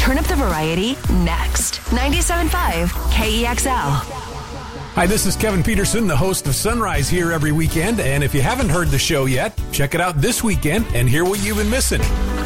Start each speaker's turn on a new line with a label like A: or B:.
A: Turn up the variety next. 97.5 KEXL.
B: Hi, this is Kevin Peterson, the host of Sunrise here every weekend. And if you haven't heard the show yet, check it out this weekend and hear what you've been missing.